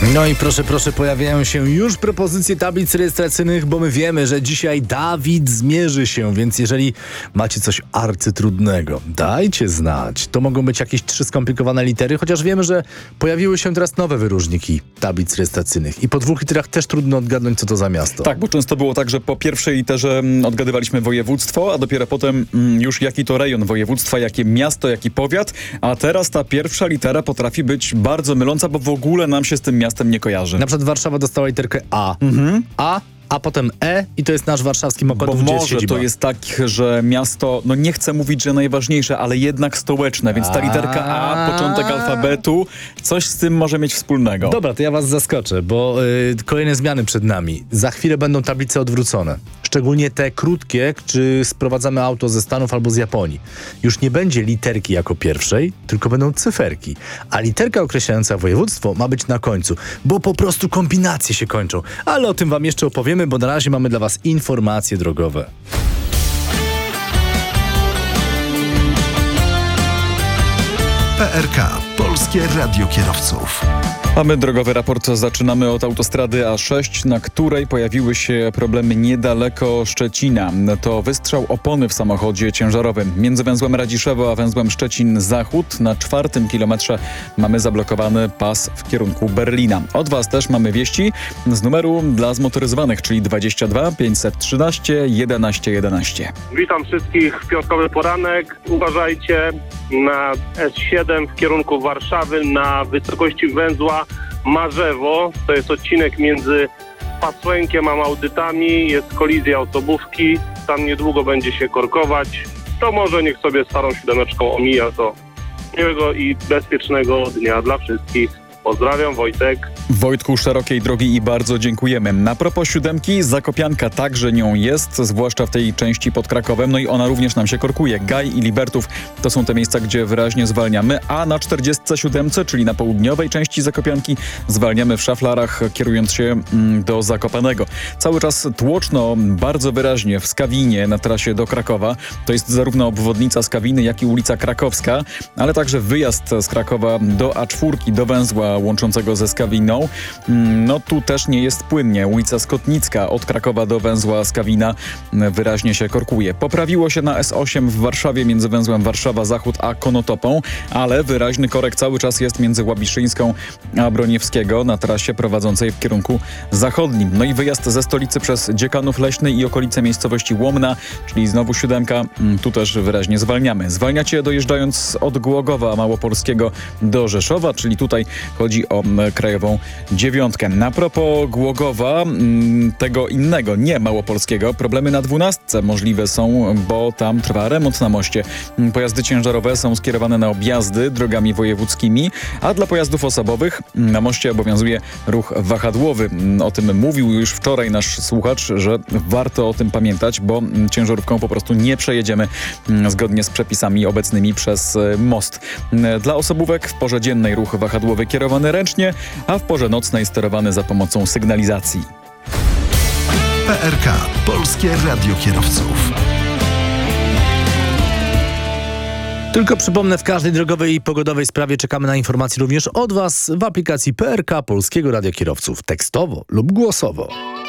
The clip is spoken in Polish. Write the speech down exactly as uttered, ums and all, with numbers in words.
No i proszę, proszę, pojawiają się już propozycje tablic rejestracyjnych, bo my wiemy, że dzisiaj Dawid zmierzy się, więc jeżeli macie coś arcytrudnego, dajcie znać. To mogą być jakieś trzy skomplikowane litery, chociaż wiemy, że pojawiły się teraz nowe wyróżniki tablic rejestracyjnych i po dwóch literach też trudno odgadnąć, co to za miasto. Tak, bo często było tak, że po pierwszej literze odgadywaliśmy województwo, a dopiero potem już jaki to rejon województwa, jakie miasto, jaki powiat, a teraz ta pierwsza litera potrafi być bardzo myląca, bo w ogóle nam się z tym miastem nie kojarzy. Na przykład Warszawa dostała literkę A. Mhm. A, a potem E i to jest nasz warszawski Mokotów, Bo gdzie jest może siedziba. to jest tak, że miasto, no nie chcę mówić, że najważniejsze, ale jednak stołeczne, więc ta literka A, początek alfabetu, coś z tym może mieć wspólnego. Dobra, to ja was zaskoczę, bo yy, kolejne zmiany przed nami. Za chwilę będą tablice odwrócone. Szczególnie te krótkie, czy sprowadzamy auto ze Stanów albo z Japonii. Już nie będzie literki jako pierwszej, tylko będą cyferki. A literka określająca województwo ma być na końcu, bo po prostu kombinacje się kończą. Ale o tym wam jeszcze opowiemy, bo na razie mamy dla was informacje drogowe. P R K. Polskie Radio Kierowców. A my drogowy raport zaczynamy od autostrady A sześć, na której pojawiły się problemy niedaleko Szczecina. To wystrzał opony w samochodzie ciężarowym. Między węzłem Radziszewo a węzłem Szczecin-Zachód na czwartym kilometrze mamy zablokowany pas w kierunku Berlina. Od was też mamy wieści z numeru dla zmotoryzowanych, czyli dwadzieścia dwa pięćset trzynaście jedenaście jedenaście. Witam wszystkich w piątkowy poranek. Uważajcie na S siedem w kierunku Warszawy na wysokości węzła Marzewo. To jest odcinek między Pasłękiem a Małdytami. Jest kolizja osobówki. Tam niedługo będzie się korkować. To może niech sobie starą siódemeczką omija to. Miłego i bezpiecznego dnia dla wszystkich. Pozdrawiam, Wojtek. Wojtku, szerokiej drogi i bardzo dziękujemy. Na propos siódemki, Zakopianka także nią jest, zwłaszcza w tej części pod Krakowem, no i ona również nam się korkuje. Gaj i Libertów to są te miejsca, gdzie wyraźnie zwalniamy, a na czterdziestce siódemce, czyli na południowej części Zakopianki, zwalniamy w Szaflarach, kierując się mm, do Zakopanego. Cały czas tłoczno, bardzo wyraźnie w Skawinie na trasie do Krakowa. To jest zarówno obwodnica Skawiny, jak i ulica Krakowska, ale także wyjazd z Krakowa do A cztery, do węzła łączącego ze Skawiną. No tu też nie jest płynnie. Ulica Skotnicka od Krakowa do węzła Skawina wyraźnie się korkuje. Poprawiło się na S osiem w Warszawie między węzłem Warszawa-Zachód a Konotopą, ale wyraźny korek cały czas jest między Łabiszyńską a Broniewskiego na trasie prowadzącej w kierunku zachodnim. No i wyjazd ze stolicy przez Dziekanów Leśny i okolice miejscowości Łomna, czyli znowu siódemka, tu też wyraźnie zwalniamy. Zwalniacie dojeżdżając od Głogowa Małopolskiego do Rzeszowa, czyli tutaj chodzi o krajową dziewiątkę. Na propos Głogowa, tego innego, nie małopolskiego, problemy na dwunastce możliwe są, bo tam trwa remont na moście. Pojazdy ciężarowe są skierowane na objazdy drogami wojewódzkimi, a dla pojazdów osobowych na moście obowiązuje ruch wahadłowy. O tym mówił już wczoraj nasz słuchacz, że warto o tym pamiętać, bo ciężarówką po prostu nie przejedziemy zgodnie z przepisami obecnymi przez most. Dla osobówek w porze dziennej ruch wahadłowy kierowany ręcznie, a w porze nocnej sterowany za pomocą sygnalizacji. P R K. Polskie Radio Kierowców. Tylko przypomnę, w każdej drogowej i pogodowej sprawie czekamy na informacje również od was w aplikacji P R K Polskiego Radia Kierowców, tekstowo lub głosowo.